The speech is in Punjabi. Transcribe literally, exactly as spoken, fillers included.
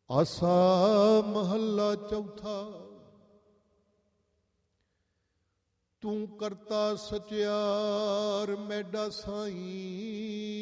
ਆਸਾ ਮਹੱਲਾ ਚੌਥਾ। ਤੂੰ ਕਰਤਾ ਸਚਿਆਰ ਮੈਡਾ ਸਾਈਂ,